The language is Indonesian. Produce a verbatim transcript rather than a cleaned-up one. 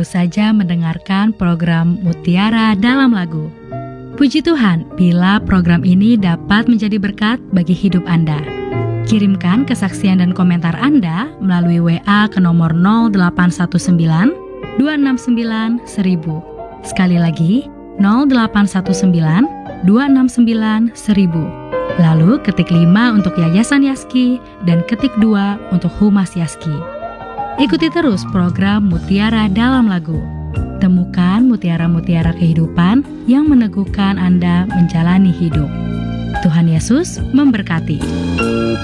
saja mendengarkan program Mutiara Dalam Lagu. Puji Tuhan bila program ini dapat menjadi berkat bagi hidup Anda. Kirimkan kesaksian dan komentar Anda melalui W A ke nomor nol delapan satu sembilan dua enam sembilan seribu. Sekali lagi, nol delapan satu sembilan dua enam sembilan seribu. Lalu ketik lima untuk Yayasan Yaski dan ketik dua untuk Humas Yaski. Ikuti terus program Mutiara Dalam Lagu. Temukan mutiara-mutiara kehidupan yang meneguhkan Anda menjalani hidup. Tuhan Yesus memberkati.